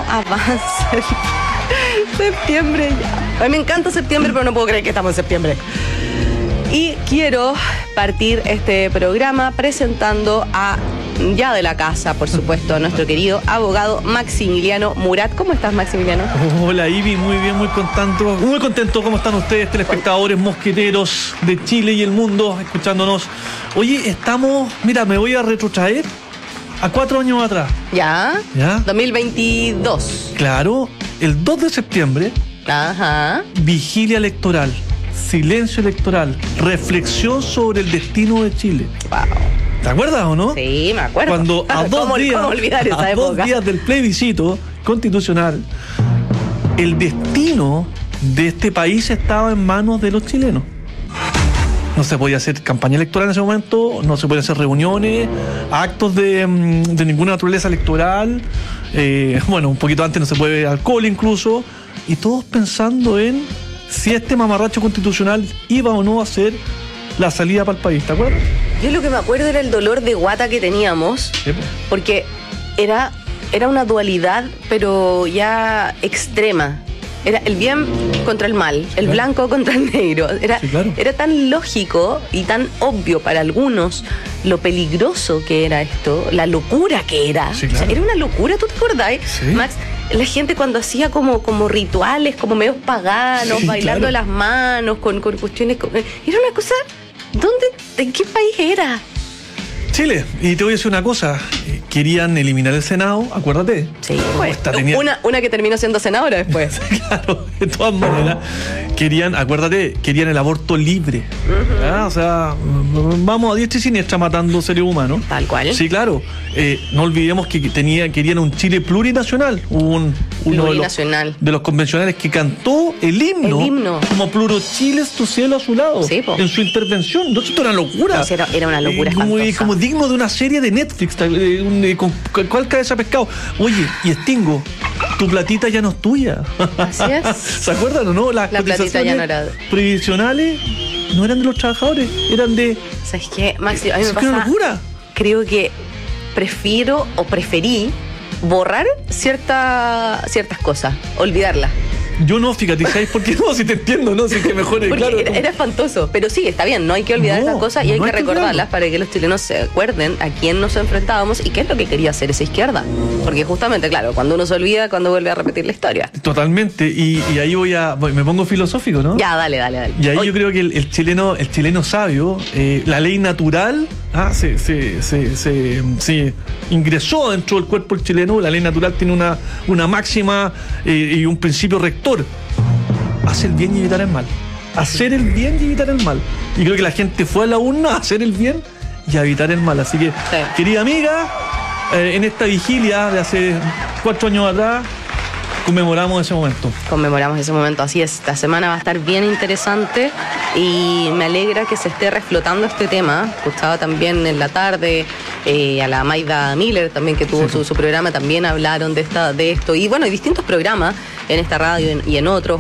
avanza septiembre ya. A mí me encanta septiembre, pero no puedo creer que estamos en septiembre. Y quiero partir este programa presentando a, ya de la casa, por supuesto, a nuestro querido abogado Maximiliano Murat. ¿Cómo estás, Maximiliano? Hola, Ivy, muy bien, muy contento. Muy contento. ¿Cómo están ustedes, telespectadores, mosqueteros de Chile y el mundo, escuchándonos? Oye, estamos, mira, me voy a retrotraer a 4 años atrás. ¿Ya? 2022. Claro, el 2 de septiembre, Ajá. vigilia electoral, silencio electoral, reflexión sobre el destino de Chile. Wow. ¿Te acuerdas o no? Sí, me acuerdo. Cuando a ¿Cómo olvidar esa época? 2 días del plebiscito constitucional, el destino de este país estaba en manos de los chilenos. No se podía hacer campaña electoral en ese momento, no se podían hacer reuniones, actos de ninguna naturaleza electoral. Bueno, un poquito antes no se puede beber alcohol incluso. Y todos pensando en si este mamarracho constitucional iba o no a ser la salida para el país, ¿te acuerdas? Yo lo que me acuerdo era el dolor de guata que teníamos, porque era una dualidad, pero ya extrema. Era el bien contra el mal, el blanco contra el negro. Era tan lógico y tan obvio para algunos lo peligroso que era esto, la locura que era. Sí, claro. O sea, era una locura, ¿tú te acordás, sí. Max? La gente cuando hacía como rituales, como medios paganos, sí, bailando las manos, con cuestiones... Era una cosa... ¿En qué país era? Chile. Y te voy a decir una cosa. Querían eliminar el Senado, acuérdate. Sí, pues. Una que terminó siendo senadora después. Claro, de todas maneras. Querían el aborto libre. O sea, vamos a diestra y siniestra matando seres humanos. Tal cual. Sí, claro. No olvidemos que querían un Chile plurinacional. Uno de los convencionales que cantó el himno. Como Pluro Chile es tu cielo azulado. Sí, en su intervención. No, esto era una locura. No, era una locura como digno de una serie de Netflix. ¿Con cuál cabeza pescado? Oye, y Stingo, tu platita ya no es tuya. Así es. ¿Se acuerdan o no? Las platita ya no era. Previsionales no eran de los trabajadores, eran de... ¿Sabes qué, Maxi? A mí me pasa... ¡Qué locura! Creo que preferí borrar ciertas cosas, olvidarlas. Yo no, fíjate, ¿sabes por qué no? Si te entiendo, ¿no? Si es que mejor porque claro. Era espantoso, pero sí, está bien, no hay que olvidar estas cosas y hay que recordarlas para que los chilenos se acuerden a quién nos enfrentábamos y qué es lo que quería hacer esa izquierda. Porque justamente, claro, cuando uno se olvida, cuando vuelve a repetir la historia. Totalmente, y ahí me pongo filosófico, ¿no? Ya, dale. Y ahí yo creo que el chileno sabio, la ley natural, se ingresó dentro del cuerpo del chileno. La ley natural tiene una máxima y un principio rector. Hacer el bien y evitar el mal. Hacer el bien y evitar el mal. Y creo que la gente fue a la urna a hacer el bien y a evitar el mal. Así que, querida amiga, en esta vigilia de hace 4 años atrás, conmemoramos ese momento. Así es. Esta semana va a estar bien interesante y me alegra que se esté reflotando este tema. Escuchaba también en la tarde a la Maida Miller también, que tuvo su programa, también hablaron de esto. Y bueno, hay distintos programas en esta radio y en otros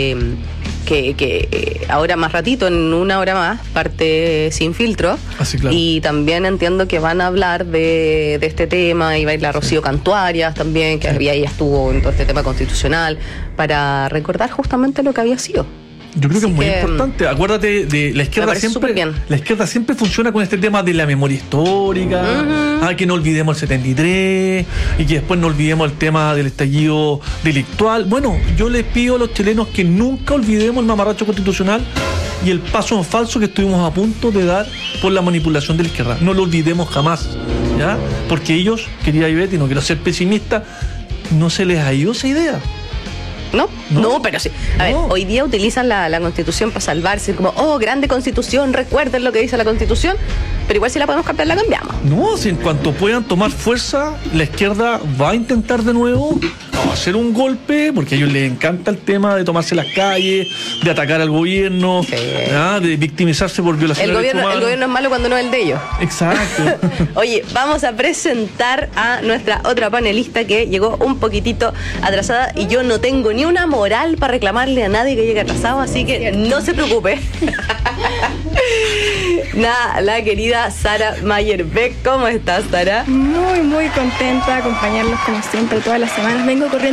que ahora más ratito, en una hora más, parte Sin Filtro. Así, claro. Y también entiendo que van a hablar de este tema, y va a ir la Rocío Cantuarias también, que ella estuvo en todo este tema constitucional, para recordar justamente lo que había sido. Yo creo que es muy importante. Acuérdate de la izquierda siempre. La izquierda siempre funciona con este tema de la memoria histórica, que no olvidemos el 73 y que después no olvidemos el tema del estallido delictual. Bueno, yo les pido a los chilenos que nunca olvidemos el mamarracho constitucional y el paso falso que estuvimos a punto de dar por la manipulación de la izquierda. No lo olvidemos jamás, ¿ya? Porque ellos, querida Ivette, y no quiero ser pesimista, no se les ha ido esa idea. No, pero sí. A ver, hoy día utilizan la Constitución para salvarse, como, grande Constitución, recuerden lo que dice la Constitución, pero igual si la podemos cambiar, la cambiamos. No, si en cuanto puedan tomar fuerza, la izquierda va a intentar de nuevo hacer un golpe, porque a ellos les encanta el tema de tomarse las calles, de atacar al gobierno, de victimizarse por violación de derechos humanos. El gobierno es malo cuando no es el de ellos. Exacto. Oye, vamos a presentar a nuestra otra panelista que llegó un poquitito atrasada y yo no tengo ni una moral para reclamarle a nadie que llegue atrasado, así que no se preocupe. La querida Sara Mayer-Beck. ¿Cómo estás, Sara? Muy, muy contenta de acompañarlos como siempre todas las semanas. Vengo corriendo